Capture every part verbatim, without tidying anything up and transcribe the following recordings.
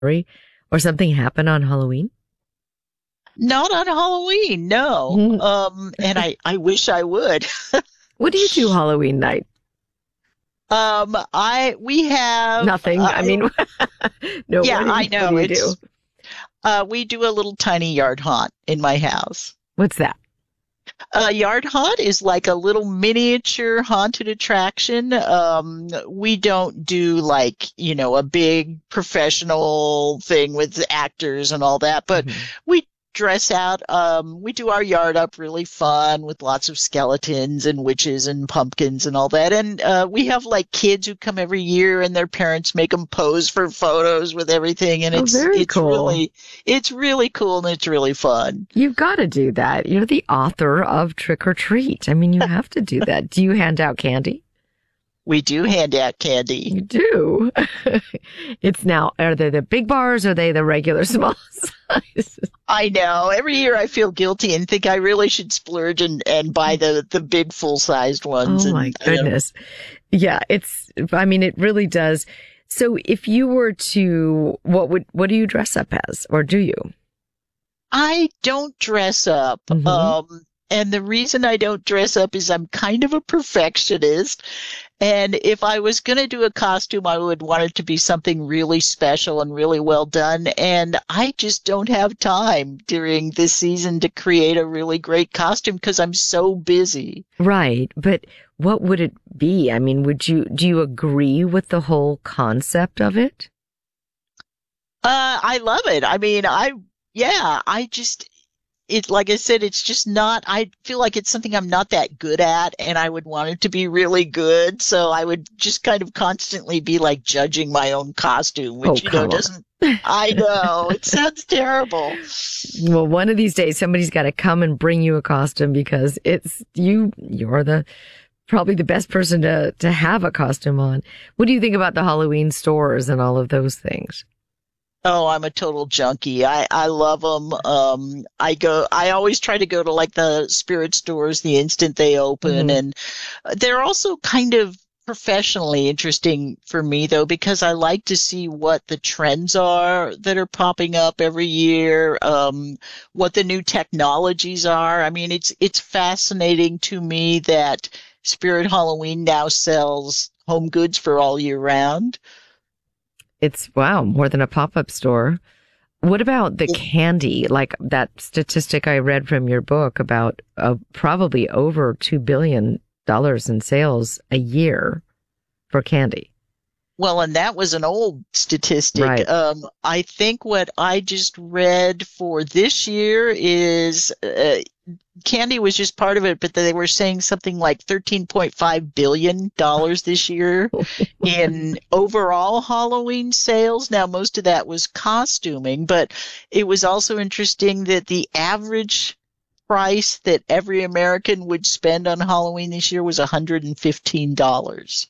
story or something happen on Halloween? Not on Halloween, no. Mhm. Um, and I, I wish I would. What do you do Halloween night? Um, I we have Nothing. I uh, mean, no. yeah, What do I you What do know you do? it's uh we do a little tiny yard haunt in my house. What's that? A yard haunt is like a little miniature haunted attraction. Um, we don't do like, you know, a big professional thing with actors and all that, but Mhm. we dress out. Um, we do our yard up really fun with lots of skeletons and witches and pumpkins and all that. And uh, we have like kids who come every year and their parents make them pose for photos with everything. And Oh, it's very it's cool. really it's really cool and it's really fun. You've got to do that. You're the author of Trick or Treat. I mean, you have to do that. Do you hand out candy? We do hand out candy. You do. It's now, are they the big bars or are they the regular small size? I know. Every year I feel guilty and think I really should splurge and, and buy the, the big full sized ones. Oh my And uh, goodness. Yeah, it's, I mean, it really does. So if you were to, what would, what do you dress up as or do you? I don't dress up. Mm-hmm. Um, and the reason I don't dress up is I'm kind of a perfectionist. And if I was going to do a costume, I would want it to be something really special and really well done. And I just don't have time during this season to create a really great costume because I'm so busy. Right. But what would it be? I mean, would you, do you agree with the whole concept of it? Uh, I love it. I mean, I, yeah, I just, it, like I said, it's just not, I feel like it's something I'm not that good at, and I would want it to be really good. So I would just kind of constantly be like judging my own costume, Oh, which, you know, come on. doesn't, I know, it sounds terrible. Well, one of these days somebody's got to come and bring you a costume because it's you, you're the, probably the best person to, to have a costume on. What do you think about the Halloween stores and all of those things? Oh, I'm a total junkie. I, I love them. Um, I go, I always try to go to like the spirit stores the instant they open. Mm-hmm. And they're also kind of professionally interesting for me though, because I like to see what the trends are that are popping up every year, um, what the new technologies are. I mean, it's, it's fascinating to me that Spirit Halloween now sells home goods for all year round. It's wow, more than a pop-up store. What about the candy? Like that statistic I read from your book about uh, probably over two billion dollars in sales a year for candy. Well, and that was an old statistic. Right. Um, I think what I just read for this year is uh, candy was just part of it, but they were saying something like thirteen point five billion dollars this year in overall Halloween sales. Now, most of that was costuming, but it was also interesting that the average price that every American would spend on Halloween this year was one hundred fifteen dollars.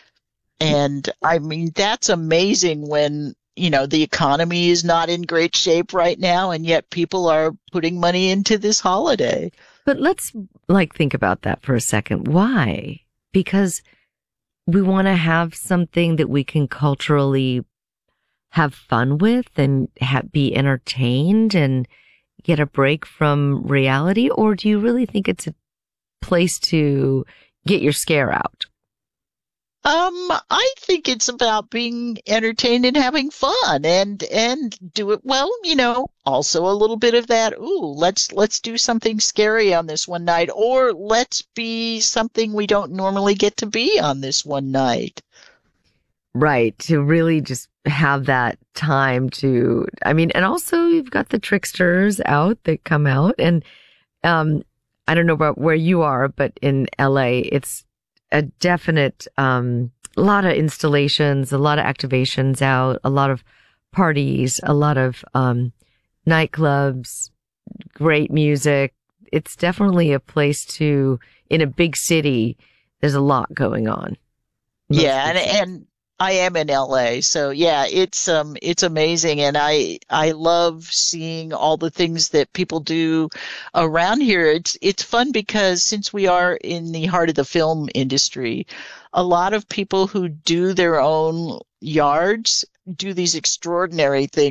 And I mean, that's amazing when, you know, the economy is not in great shape right now, and yet people are putting money into this holiday. But let's like think about that for a second. Why? Because we want to have something that we can culturally have fun with and ha- be entertained and get a break from reality? Or do you really think it's a place to get your scare out? Um, I think it's about being entertained and having fun and and do it well, you know, also a little bit of that, ooh, let's let's do something scary on this one night, or let's be something we don't normally get to be on this one night. Right. To really just have that time to, I mean, and also you've got the tricksters out that come out and, um, I don't know about where you are, but in L A, it's a definite, um, a lot of installations, a lot of activations out, a lot of parties, a lot of, um, nightclubs, great music. It's definitely a place to, in a big city, there's a lot going on. Yeah, and, and I am in L A, so yeah, it's um it's amazing, and I I love seeing all the things that people do around here. It's it's fun because since we are in the heart of the film industry, a lot of people who do their own yards do these extraordinary things.